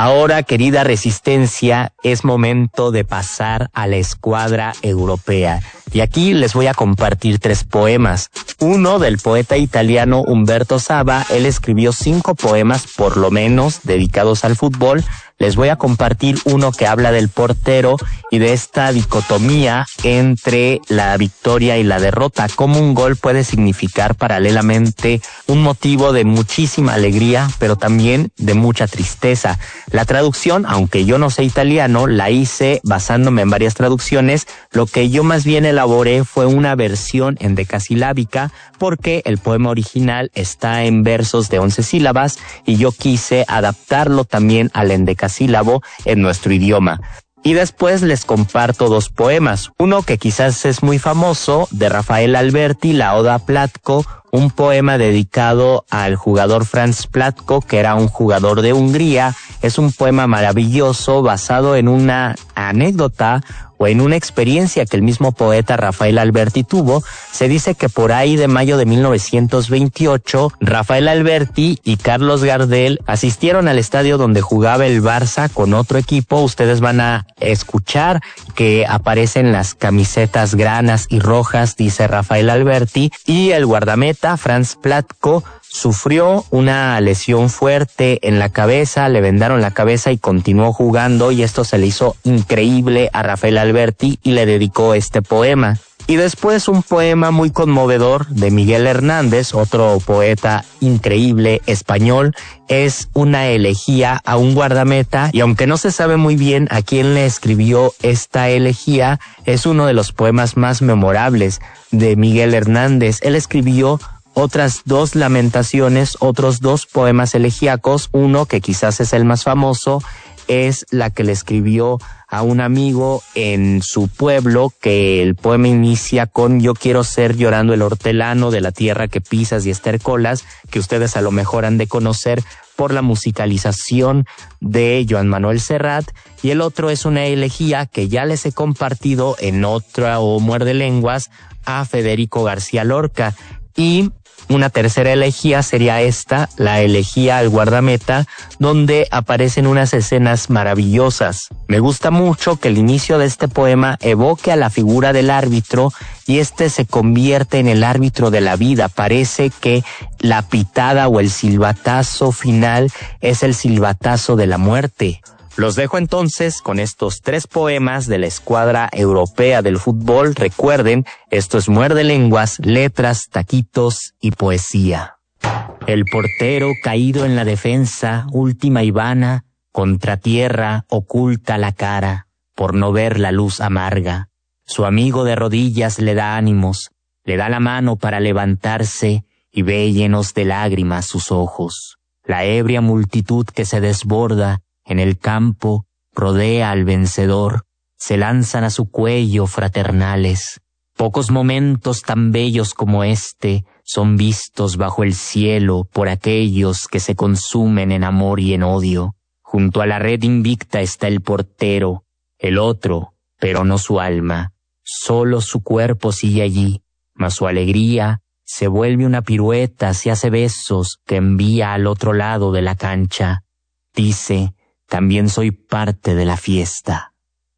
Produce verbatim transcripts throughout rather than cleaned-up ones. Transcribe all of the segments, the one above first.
Ahora, querida Resistencia, es momento de pasar a la escuadra europea. Y aquí les voy a compartir tres poemas. Uno del poeta italiano Umberto Saba. Él escribió cinco poemas, por lo menos, dedicados al fútbol. Les voy a compartir uno que habla del portero y de esta dicotomía entre la victoria y la derrota. Cómo un gol puede significar paralelamente un motivo de muchísima alegría, pero también de mucha tristeza. La traducción, aunque yo no sé italiano, la hice basándome en varias traducciones. Lo que yo más bien elaboré fue una versión en decasilábica, porque el poema original está en versos de once sílabas y yo quise adaptarlo también al endecasílabo en nuestro idioma. Y después les comparto dos poemas. Uno que quizás es muy famoso, de Rafael Alberti, la Oda a Platko, un poema dedicado al jugador Franz Platko, que era un jugador de Hungría. Es un poema maravilloso basado en una anécdota o en una experiencia que el mismo poeta Rafael Alberti tuvo. Se dice que por ahí de mayo de mil novecientos veintiocho, Rafael Alberti y Carlos Gardel asistieron al estadio donde jugaba el Barça con otro equipo. Ustedes van a escuchar que aparecen las camisetas granas y rojas, dice Rafael Alberti, y el guardameta Franz Platko sufrió una lesión fuerte en la cabeza, le vendaron la cabeza y continuó jugando, y esto se le hizo increíble a Rafael Alberti y le dedicó este poema. Y después un poema muy conmovedor de Miguel Hernández, otro poeta increíble español. Es una elegía a un guardameta, y aunque no se sabe muy bien a quién le escribió esta elegía, es uno de los poemas más memorables de Miguel Hernández. Él escribió otras dos lamentaciones, otros dos poemas elegíacos. Uno, que quizás es el más famoso, es la que le escribió a un amigo en su pueblo, que el poema inicia con: yo quiero ser llorando el hortelano de la tierra que pisas y estercolas, que ustedes a lo mejor han de conocer por la musicalización de Joan Manuel Serrat. Y el otro es una elegía que ya les he compartido en otra o Muerde Lenguas a Federico García Lorca. Y una tercera elegía sería esta, la elegía al guardameta, donde aparecen unas escenas maravillosas. Me gusta mucho que el inicio de este poema evoque a la figura del árbitro, y este se convierte en el árbitro de la vida. Parece que la pitada o el silbatazo final es el silbatazo de la muerte. Los dejo entonces con estos tres poemas de la escuadra europea del fútbol. Recuerden, esto es Muerde Lenguas, letras, taquitos y poesía. El portero caído en la defensa, última y vana, contra tierra oculta la cara, por no ver la luz amarga. Su amigo de rodillas le da ánimos, le da la mano para levantarse, y ve llenos de lágrimas sus ojos. La ebria multitud que se desborda en el campo rodea al vencedor, se lanzan a su cuello fraternales. Pocos momentos tan bellos como este son vistos bajo el cielo por aquellos que se consumen en amor y en odio. Junto a la red invicta está el portero, el otro, pero no su alma. Solo su cuerpo sigue allí, mas su alegría se vuelve una pirueta, se hace besos que envía al otro lado de la cancha. Dice: también soy parte de la fiesta.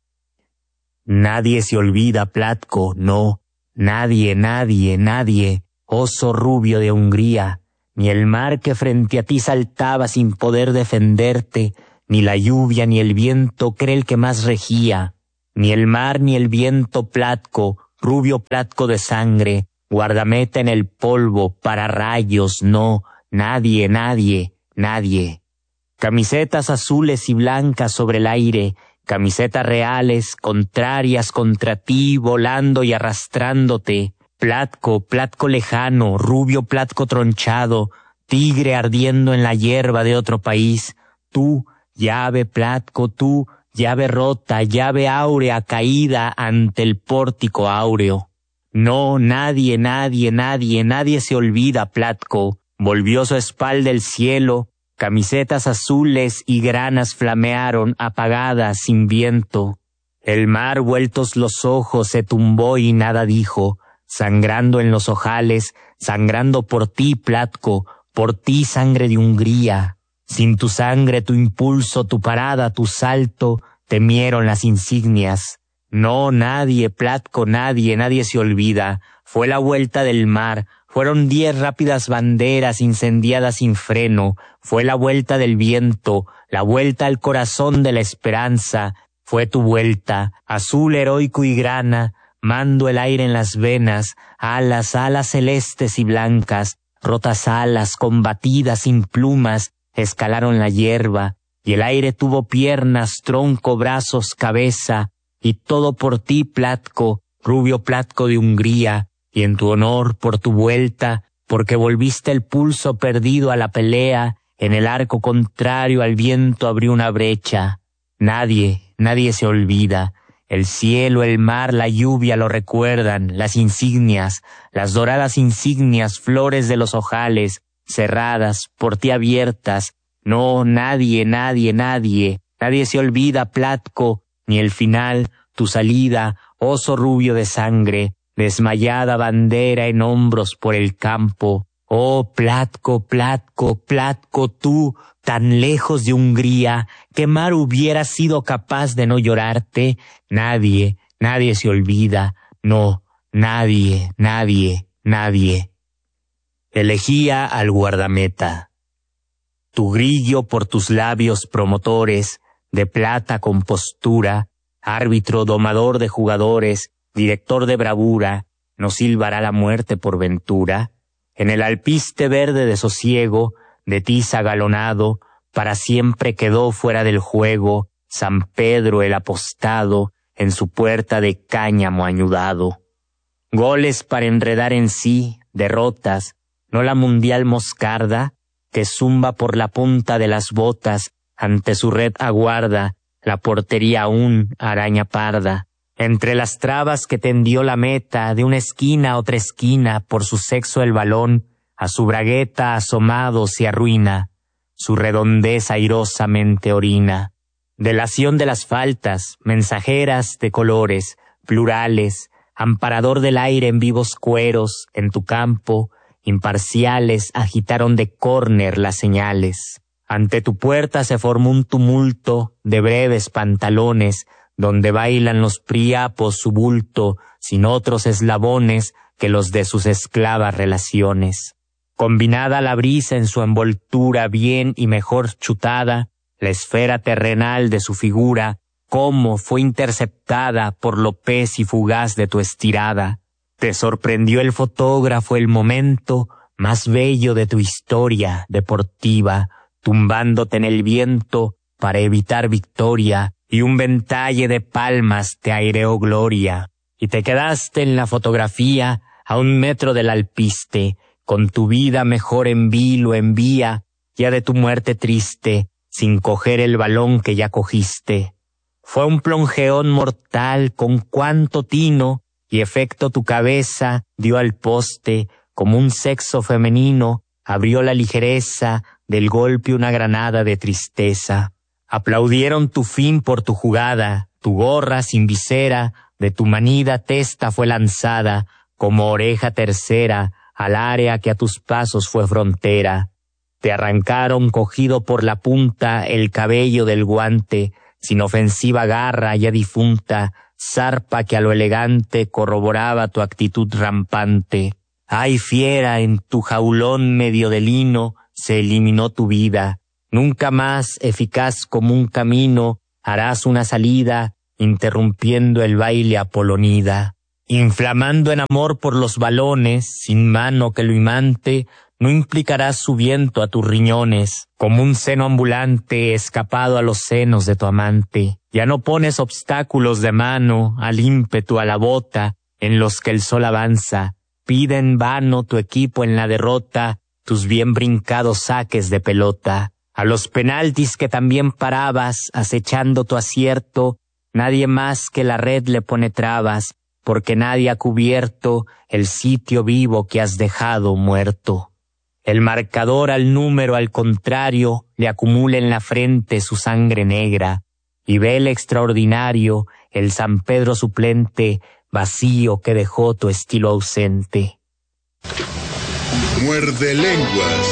Nadie se olvida, Platko, no, nadie, nadie, nadie, oso rubio de Hungría, ni el mar que frente a ti saltaba sin poder defenderte, ni la lluvia ni el viento creel que más regía, ni el mar ni el viento, Platko, rubio Platko de sangre, guardameta en el polvo, para rayos, no, nadie, nadie, nadie. Camisetas azules y blancas sobre el aire, camisetas reales, contrarias contra ti, volando y arrastrándote. Platko, Platko lejano, rubio Platko tronchado, tigre ardiendo en la hierba de otro país. Tú, llave Platko, tú, llave rota, llave áurea caída ante el pórtico áureo. No, nadie, nadie, nadie, nadie se olvida, Platko. Volvió su espalda el cielo. Camisetas azules y granas flamearon, apagadas, sin viento. El mar, vueltos los ojos, se tumbó y nada dijo, sangrando en los ojales, sangrando por ti, Platko, por ti, sangre de Hungría. Sin tu sangre, tu impulso, tu parada, tu salto, temieron las insignias. No, nadie, Platco, nadie, nadie se olvida. Fue la vuelta del mar, fueron diez rápidas banderas incendiadas sin freno. Fue la vuelta del viento, la vuelta al corazón de la esperanza. Fue tu vuelta, azul heroico y grana, mando el aire en las venas, alas, alas celestes y blancas, rotas alas, combatidas sin plumas, escalaron la hierba, y el aire tuvo piernas, tronco, brazos, cabeza, y todo por ti, Platco, rubio Platco de Hungría, y en tu honor, por tu vuelta, porque volviste el pulso perdido a la pelea, en el arco contrario al viento abrió una brecha. Nadie, nadie se olvida. El cielo, el mar, la lluvia lo recuerdan, las insignias, las doradas insignias, flores de los ojales, cerradas, por ti abiertas. No, nadie, nadie, nadie, nadie se olvida, Platco, ni el final, tu salida, oso rubio de sangre, desmayada bandera en hombros por el campo. Oh, Platco, Platco, Platco, tú, tan lejos de Hungría, ¿qué mar hubiera sido capaz de no llorarte? Nadie, nadie se olvida, no, nadie, nadie, nadie. Elegía al guardameta. Tu grillo por tus labios promotores, de plata con postura, árbitro domador de jugadores, director de bravura, ¿no silbará la muerte por ventura? En el alpiste verde de sosiego, de tiza galonado, para siempre quedó fuera del juego San Pedro el apostado, en su puerta de cáñamo añudado. Goles para enredar en sí, derrotas, no la mundial moscarda, que zumba por la punta de las botas, ante su red aguarda, la portería aún araña parda. Entre las trabas que tendió la meta, de una esquina a otra esquina, por su sexo el balón, a su bragueta asomado se arruina, su redondez airosamente orina. Delación de las faltas, mensajeras de colores, plurales, amparador del aire en vivos cueros, en tu campo, imparciales agitaron de córner las señales. Ante tu puerta se formó un tumulto de breves pantalones, donde bailan los priapos su bulto, sin otros eslabones que los de sus esclavas relaciones. Combinada la brisa en su envoltura bien y mejor chutada, la esfera terrenal de su figura, cómo fue interceptada por lo pez y fugaz de tu estirada. Te sorprendió el fotógrafo el momento más bello de tu historia deportiva, tumbándote en el viento para evitar victoria, y un ventalle de palmas te aireó gloria. Y te quedaste en la fotografía a un metro del alpiste, con tu vida mejor en vilo en vía, ya de tu muerte triste, sin coger el balón que ya cogiste. Fue un plongeón mortal con cuánto tino y efecto tu cabeza dio al poste, como un sexo femenino, abrió la ligereza del golpe una granada de tristeza. Aplaudieron tu fin por tu jugada, tu gorra sin visera, de tu manida testa fue lanzada, como oreja tercera, al área que a tus pasos fue frontera. Te arrancaron cogido por la punta el cabello del guante, sin ofensiva garra ya difunta, zarpa que a lo elegante corroboraba tu actitud rampante. Ay fiera, en tu jaulón medio de lino se eliminó tu vida. Nunca más, eficaz como un camino, harás una salida, interrumpiendo el baile apolonida. Inflamando en amor por los balones, sin mano que lo imante, no implicarás su viento a tus riñones, como un seno ambulante escapado a los senos de tu amante. Ya no pones obstáculos de mano al ímpetu a la bota, en los que el sol avanza. Pide en vano tu equipo en la derrota, tus bien brincados saques de pelota. A los penaltis que también parabas, acechando tu acierto, nadie más que la red le pone trabas, porque nadie ha cubierto el sitio vivo que has dejado muerto. El marcador al número al contrario le acumula en la frente su sangre negra, y ve el extraordinario, el San Pedro suplente, vacío que dejó tu estilo ausente. Muerde lenguas.